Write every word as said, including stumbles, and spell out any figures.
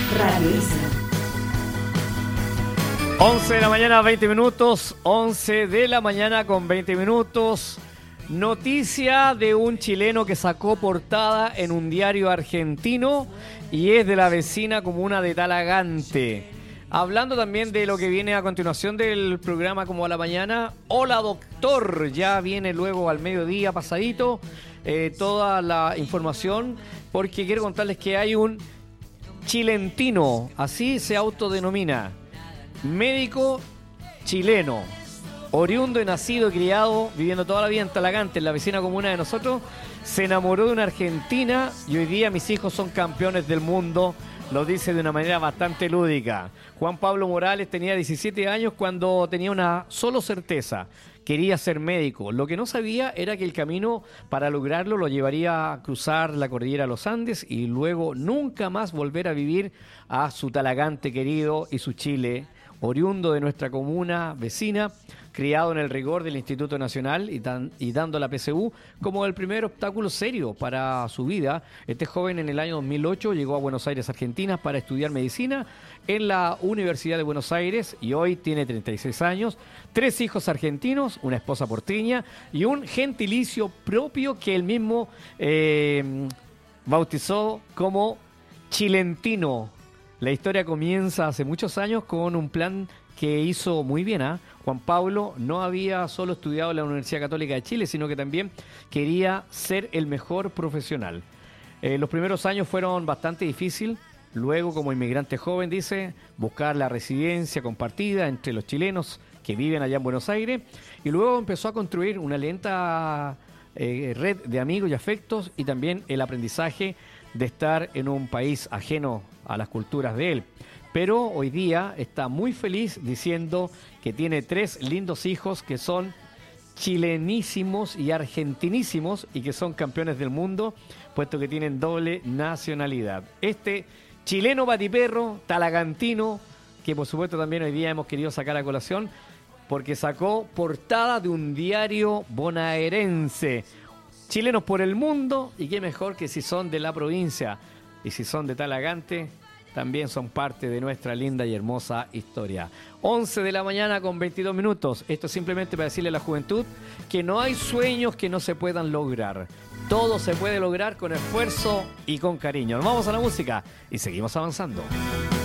Radio Isla. once de la mañana, veinte minutos. once de la mañana con veinte minutos. Noticia de un chileno que sacó portada en un diario argentino y es de la vecina comuna de Talagante. Hablando también de lo que viene a continuación del programa Como a la Mañana. Hola doctor, ya viene luego al mediodía pasadito eh, toda la información porque quiero contarles que hay un chilentino, así se autodenomina, médico chileno, oriundo y nacido y criado, viviendo toda la vida en Talagante, en la vecina comuna de nosotros, se enamoró de una argentina y hoy día mis hijos son campeones del mundo. Lo dice de una manera bastante lúdica. Juan Pablo Morales tenía diecisiete años cuando tenía una solo certeza: quería ser médico. Lo que no sabía era que el camino para lograrlo lo llevaría a cruzar la cordillera de los Andes y luego nunca más volver a vivir a su Talagante querido y su Chile, oriundo de nuestra comuna vecina, criado en el rigor del Instituto Nacional y, dan, y dando la P S U como el primer obstáculo serio para su vida. Este joven en el año dos mil ocho llegó a Buenos Aires, Argentina, para estudiar medicina en la Universidad de Buenos Aires y hoy tiene treinta y seis años, tres hijos argentinos, una esposa porteña y un gentilicio propio que él mismo eh, bautizó como chilentino. La historia comienza hace muchos años con un plan que hizo muy bien. ¿eh? Juan Pablo no había solo estudiado en la Universidad Católica de Chile, sino que también quería ser el mejor profesional. Eh, los primeros años fueron bastante difíciles. Luego, como inmigrante joven, dice, buscar la residencia compartida entre los chilenos que viven allá en Buenos Aires. Y luego empezó a construir una lenta eh, red de amigos y afectos y también el aprendizaje de estar en un país ajeno a las culturas de él. Pero hoy día está muy feliz diciendo que tiene tres lindos hijos que son chilenísimos y argentinísimos y que son campeones del mundo, puesto que tienen doble nacionalidad. Este chileno batiperro, talagantino, que por supuesto también hoy día hemos querido sacar a colación, porque sacó portada de un diario bonaerense. Chilenos por el mundo, y qué mejor que si son de la provincia y si son de Talagante, también son parte de nuestra linda y hermosa historia. once de la mañana con veintidós minutos. Esto es simplemente para decirle a la juventud que no hay sueños que no se puedan lograr. Todo se puede lograr con esfuerzo y con cariño. Nos vamos a la música y seguimos avanzando.